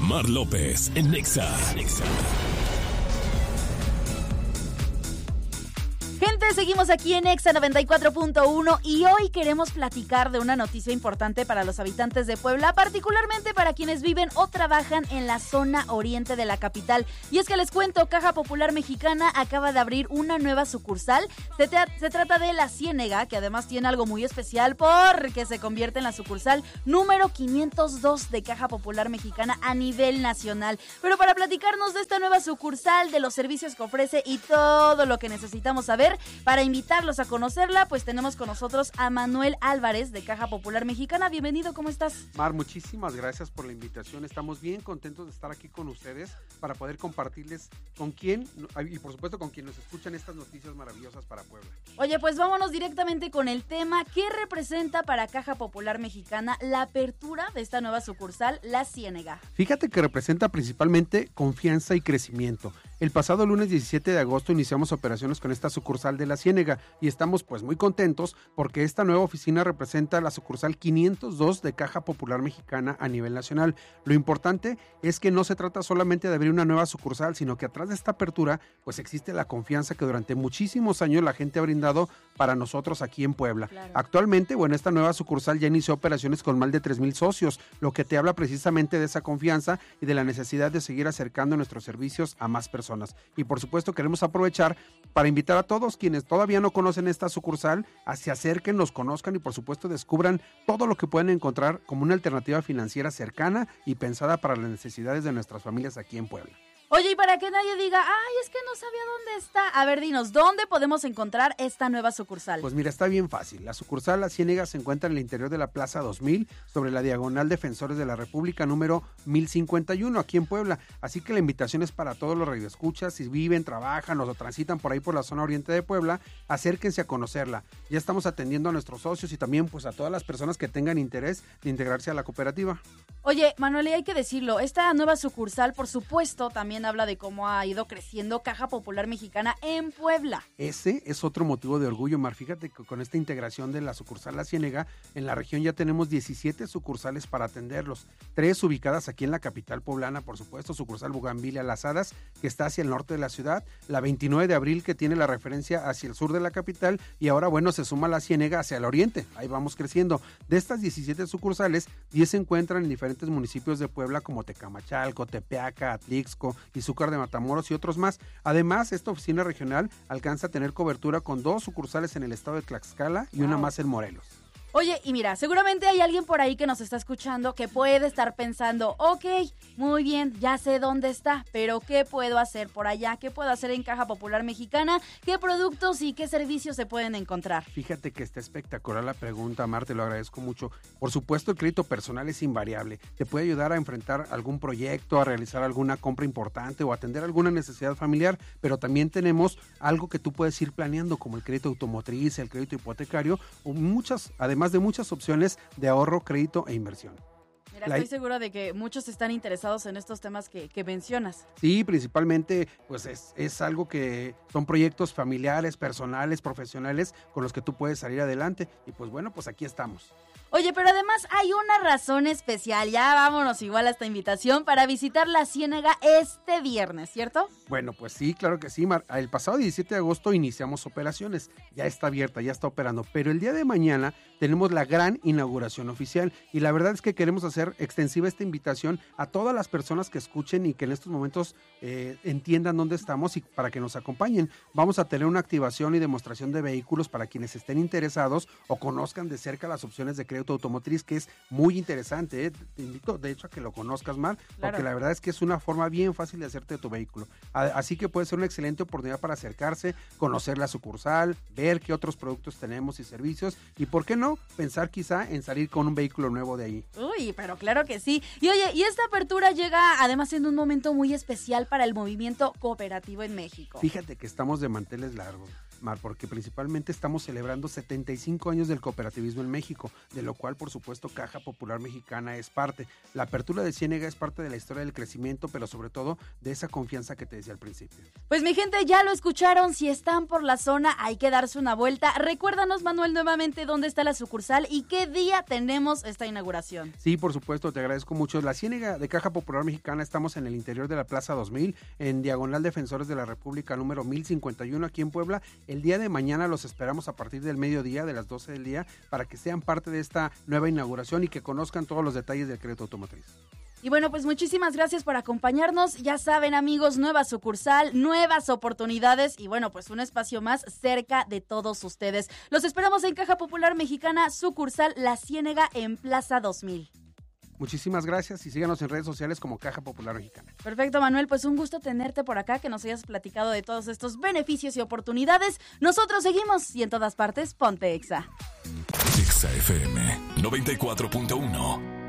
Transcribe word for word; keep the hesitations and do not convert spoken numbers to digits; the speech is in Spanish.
Mar López en Nexa. Nexa. Gente, seguimos aquí en Nexa noventa y cuatro punto uno y hoy queremos platicar de una noticia importante para los habitantes de Puebla, particularmente para quienes viven o trabajan en la zona oriente de la capital. Y es que les cuento, Caja Popular Mexicana acaba de abrir una nueva sucursal. Se, te, se trata de La Ciénega, que además tiene algo muy especial porque se convierte en la sucursal número quinientos dos de Caja Popular Mexicana a nivel nacional. Pero para platicarnos de esta nueva sucursal, de los servicios que ofrece y todo lo que necesitamos saber, para invitarlos a conocerla, pues tenemos con nosotros a Manuel Álvarez de Caja Popular Mexicana. Bienvenido, ¿cómo estás? Mar, muchísimas gracias por la invitación. Estamos bien contentos de estar aquí con ustedes para poder compartirles con quién y por supuesto con quien nos escuchan estas noticias maravillosas para Puebla. Oye, pues vámonos directamente con el tema. ¿Qué representa para Caja Popular Mexicana la apertura de esta nueva sucursal, La Ciénega? Fíjate que representa principalmente confianza y crecimiento. El pasado lunes diecisiete de agosto iniciamos operaciones con esta sucursal de La Ciénega y estamos pues muy contentos porque esta nueva oficina representa la sucursal quinientos dos de Caja Popular Mexicana a nivel nacional. Lo importante es que no se trata solamente de abrir una nueva sucursal, sino que atrás de esta apertura pues existe la confianza que durante muchísimos años la gente ha brindado para nosotros aquí en Puebla. Claro. Actualmente, bueno, esta nueva sucursal ya inició operaciones con más de tres mil socios, lo que te habla precisamente de esa confianza y de la necesidad de seguir acercando nuestros servicios a más personas. Y por supuesto queremos aprovechar para invitar a todos quienes todavía no conocen esta sucursal a se acerquen, los conozcan y por supuesto descubran todo lo que pueden encontrar como una alternativa financiera cercana y pensada para las necesidades de nuestras familias aquí en Puebla. Oye, y para que nadie diga, ay, es que no sabía dónde está. A ver, dinos, ¿dónde podemos encontrar esta nueva sucursal? Pues mira, está bien fácil. La sucursal La Ciénega se encuentra en el interior de la Plaza dos mil, sobre la diagonal Defensores de la República, número mil cincuenta y uno, aquí en Puebla. Así que la invitación es para todos los radioescuchas. Si viven, trabajan o transitan por ahí por la zona oriente de Puebla, acérquense a conocerla. Ya estamos atendiendo a nuestros socios y también pues a todas las personas que tengan interés de integrarse a la cooperativa. Oye, Manuel, y hay que decirlo, esta nueva sucursal, por supuesto, también habla de cómo ha ido creciendo Caja Popular Mexicana en Puebla. Ese es otro motivo de orgullo, Mar. Fíjate que con esta integración de la sucursal La Ciénega, en la región ya tenemos diecisiete sucursales para atenderlos. Tres ubicadas aquí en la capital poblana, por supuesto, sucursal Bugambilia Las Hadas, que está hacia el norte de la ciudad, la veintinueve de abril, que tiene la referencia hacia el sur de la capital, y ahora, bueno, se suma La Ciénega hacia el oriente. Ahí vamos creciendo. De estas diecisiete sucursales, diez se encuentran en diferentes municipios de Puebla como Tecamachalco, Tepeaca, Atlixco, Izúcar de Matamoros y otros más. Además, esta oficina regional alcanza a tener cobertura con dos sucursales en el estado de Tlaxcala y wow. una más en Morelos. Oye, y mira, seguramente hay alguien por ahí que nos está escuchando que puede estar pensando, ok, muy bien, ya sé dónde está, pero ¿qué puedo hacer por allá? ¿Qué puedo hacer en Caja Popular Mexicana? ¿Qué productos y qué servicios se pueden encontrar? Fíjate que está espectacular la pregunta, Mar, te lo agradezco mucho. Por supuesto, el crédito personal es invariable. Te puede ayudar a enfrentar algún proyecto, a realizar alguna compra importante o atender alguna necesidad familiar, pero también tenemos algo que tú puedes ir planeando, como el crédito automotriz, el crédito hipotecario, o muchas, además más de muchas opciones de ahorro, crédito e inversión. Mira, estoy segura de que muchos están interesados en estos temas que, que mencionas. Sí, principalmente pues es, es algo que son proyectos familiares, personales, profesionales con los que tú puedes salir adelante y pues bueno, pues aquí estamos. Oye, pero además hay una razón especial, ya vámonos igual a esta invitación para visitar La Ciénega este viernes, ¿cierto? Bueno, pues sí, claro que sí, Mar. El pasado diecisiete de agosto iniciamos operaciones, ya está abierta, ya está operando, pero el día de mañana tenemos la gran inauguración oficial y la verdad es que queremos hacer extensiva esta invitación a todas las personas que escuchen y que en estos momentos eh, entiendan dónde estamos y para que nos acompañen. Vamos a tener una activación y demostración de vehículos para quienes estén interesados o conozcan de cerca las opciones de crédito automotriz, que es muy interesante, ¿eh? Te invito de hecho a que lo conozcas, Mar, claro. Porque la verdad es que es una forma bien fácil de hacerte de tu vehículo, así que puede ser una excelente oportunidad para acercarse, conocer la sucursal, ver qué otros productos tenemos y servicios y por qué no, pensar quizá en salir con un vehículo nuevo de ahí. Uy, pero claro que sí. Y oye, y esta apertura llega además en un momento muy especial para el movimiento cooperativo en México. Fíjate que estamos de manteles largos. Mar, porque principalmente estamos celebrando setenta y cinco años del cooperativismo en México, de lo cual, por supuesto, Caja Popular Mexicana es parte. La apertura de Ciénega es parte de la historia del crecimiento, pero sobre todo de esa confianza que te decía al principio. Pues mi gente, ya lo escucharon, si están por la zona hay que darse una vuelta. Recuérdanos, Manuel, nuevamente dónde está la sucursal y qué día tenemos esta inauguración. Sí, por supuesto, te agradezco mucho. La Ciénega de Caja Popular Mexicana, estamos en el interior de la Plaza dos mil, en Diagonal Defensores de la República número mil cincuenta y uno aquí en Puebla. El día de mañana los esperamos a partir del mediodía, de las doce del día, para que sean parte de esta nueva inauguración y que conozcan todos los detalles del crédito automotriz. Y bueno, pues muchísimas gracias por acompañarnos. Ya saben, amigos, nueva sucursal, nuevas oportunidades y bueno, pues un espacio más cerca de todos ustedes. Los esperamos en Caja Popular Mexicana, sucursal La Ciénega en Plaza dos mil. Muchísimas gracias y síganos en redes sociales como Caja Popular Mexicana. Perfecto, Manuel, pues un gusto tenerte por acá, que nos hayas platicado de todos estos beneficios y oportunidades. Nosotros seguimos y en todas partes, ponte Exa. Exa F M noventa y cuatro punto uno.